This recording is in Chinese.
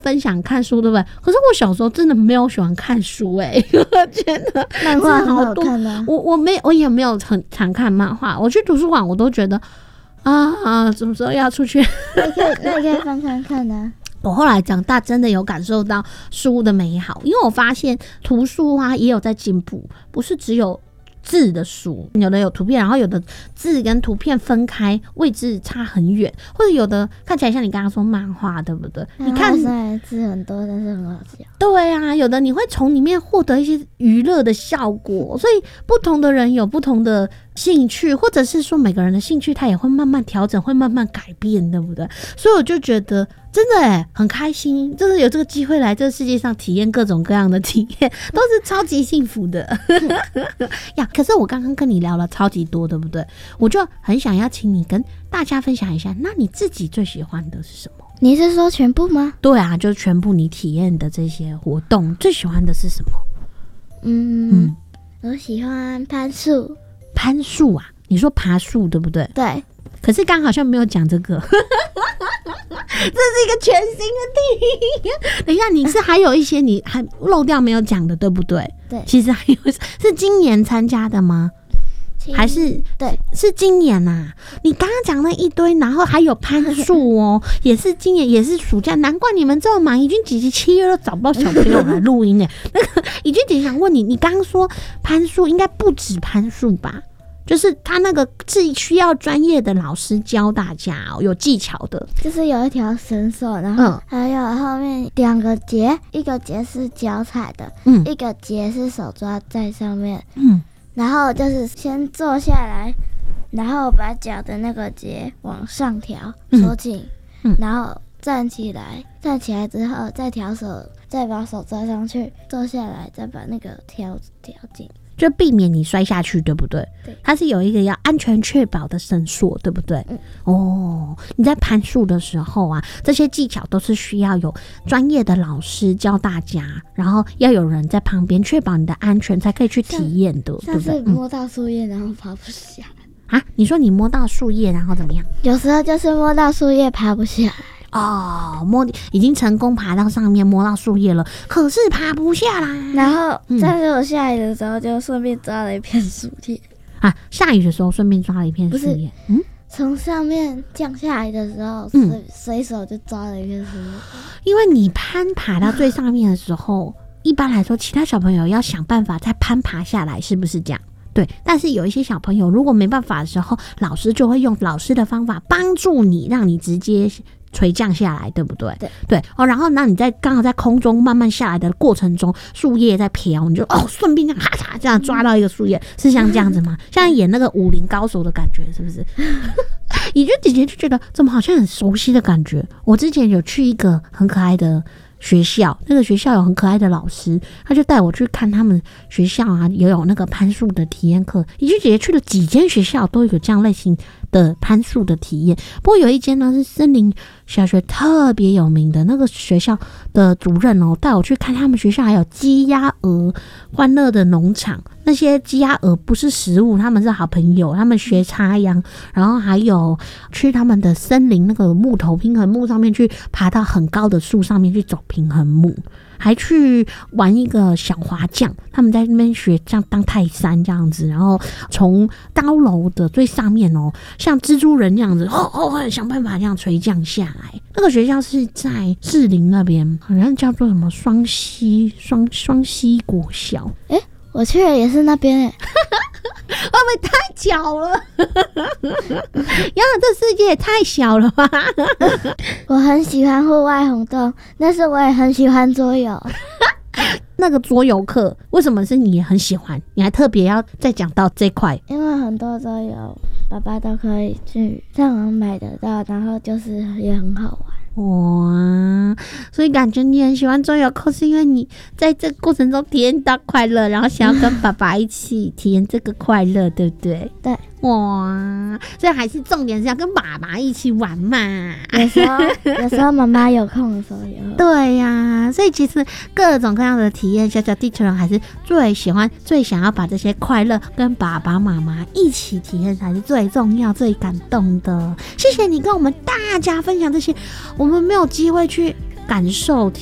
分享看书，对不对？可是我小时候真的没有喜欢看书我觉得漫画很好看的。 我也没有很常看漫画。我去图书馆，我都觉得什么时候要出去？ 那你可以翻看看啊。 我后来长大，真的有感受到书的美好，因为我发现图书也有在进步，不是只有字的书，有的有图片，然后有的字跟图片分开，位置差很远，或者有的看起来像你刚刚说漫画，对不对？你看字很多，但是很好笑。 对啊，有的你会从里面获得一些娱乐的效果，所以不同的人有不同的兴趣，或者是说每个人的兴趣他也会慢慢调整，会慢慢改变，对不对？所以我就觉得真的很开心，就是有这个机会来这个世界上体验各种各样的体验，都是超级幸福的呀。可是我刚刚跟你聊了超级多，对不对？我就很想要请你跟大家分享一下，那你自己最喜欢的是什么？ 你是说全部吗？ 对啊，就是全部你体验的这些活动，最喜欢的是什么？ 我喜欢攀树。 攀树啊？你说爬树对不对？ 对。 可是刚好像没有讲这个这是一个全新的题。等一下，你是还有一些你还漏掉没有讲的，对不对？ 对。 其实还有是今年参加的吗？还是对， 是今年啊？你刚刚讲那一堆，然后还有攀树也是今年，也是暑假，难怪你们这么忙。怡君姐姐7月都找不到小朋友来录音那个怡君姐姐想问你，你刚刚说攀树应该不止攀树吧？就是他那个是需要专业的老师教大家有技巧的， 就是有一条绳索，然后还有后面2个结，一个结是脚踩的，一个结是手抓在上面，然后就是先坐下来，然后把脚的那个结往上调，收紧，然后站起来之后再调手，再把手抓上去，坐下来再把那个调紧。 就避免你摔下去，对不对？ 对， 它是有一个要安全确保的绳索，对不对？你在攀树的时候啊，这些技巧都是需要有专业的老师教大家，然后要有人在旁边确保你的安全，才可以去体验的，对不对？ 像是摸到树叶然后爬不下来啊？你说你摸到树叶然后怎么样？ 有时候就是摸到树叶爬不下来。 已经成功爬到上面，摸到树叶了，可是爬不下来。 然后在我下雨的时候，就顺便抓了一片树叶下雨的时候顺便抓了一片树叶。 从上面降下来的时候，随手就抓了一片树叶。 因为你爬到最上面的时候，一般来说，其他小朋友要想办法再爬下来，是不是这样？对，但是有一些小朋友如果没办法的时候，老师就会用老师的方法帮助你，让你直接垂降下来，对不对？对然后那你在刚好在空中慢慢下来的过程中，树叶在飘，你就顺便这样哈嚓这样抓到一个树叶，是像这样子吗？像演那个武林高手的感觉，是不是？怡君姐姐就觉得怎么好像很熟悉的感觉。我之前有去一个很可爱的学校，那个学校有很可爱的老师，他就带我去看他们学校也有那个攀树的体验课。怡君姐姐去了几间学校都有这样类型的攀树的体验，不过有一间呢是森林小学特别有名的，那个学校的主任带我去看他们学校还有鸡鸭鹅欢乐的农场。那些鸡鸭鹅不是食物，他们是好朋友，他们学插秧，然后还有去他们的森林那个木头平衡木上面去爬到很高的树上面去走平衡木，还去玩一个小滑降，他们在那边学这样当泰山这样子，然后从高楼的最上面像蜘蛛人这样子想办法这样垂降下来。那个学校是在士林那边，好像叫做什么双溪国小。 我去的也是那边会不会太巧了？这世界也太小了吧？ 我很喜欢户外活动，但是我也很喜欢桌游。 那个桌游课为什么是你也很喜欢？你还特别要再讲到这块？ 因为很多桌游爸爸都可以去上网买得到，然后就是也很好玩。 哇，所以感觉你很喜欢桌游课，是因为你在这个过程中体验到快乐，然后想要跟爸爸一起体验这个快乐，对不对？ 对。 哇，所以还是重点是要跟爸爸一起玩嘛。 有时候妈妈有空的时候也会。 对呀，所以其实各种各样的体验，小地球人还是最喜欢、最想要把这些快乐跟爸爸妈妈一起体验，才是最重要、最感动的。谢谢你跟我们大家分享这些，我们没有机会去感受。